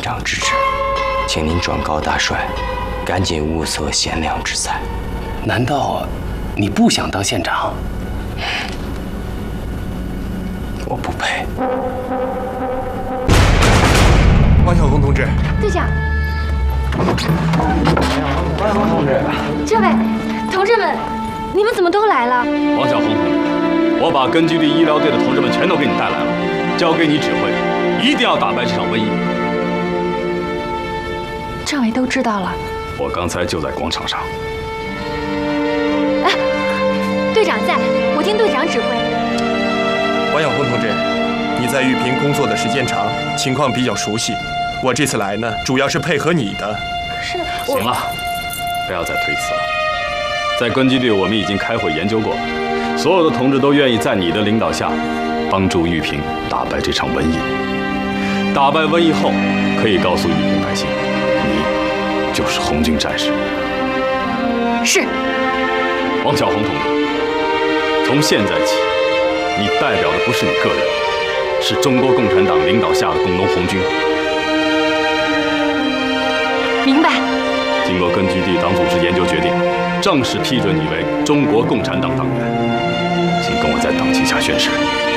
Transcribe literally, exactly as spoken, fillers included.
长之旨，请您转告大帅，赶紧物色贤良之才。 难道你不想当县长？ 我不配。 王小红同志， 队长， 王小红同志， 这位同志们，你们怎么都来了？ 王小红同志，我把根据地医疗队的同志们全都给你带来了，交给你指挥，一定要打败这场瘟疫。 政委都知道了。 我刚才就在广场上。 哎，队长在，我听队长指挥。 王小红同志，你在玉屏工作的时间长，情况比较熟悉。我这次来呢，主要是配合你的。 可是我…… 行了，不要再推辞了。在根据地，我们已经开会研究过，所有的同志都愿意在你的领导下，帮助玉屏打败这场瘟疫。打败瘟疫后，可以告诉玉屏百姓，你就是红军战士。 是。 王小红同志，从现在起，你代表的不是你个人，是中国共产党领导下的工农红军。 明白。 经过根据地党组织研究决定，正式批准你为中国共产党党员，请跟我在党旗下宣誓。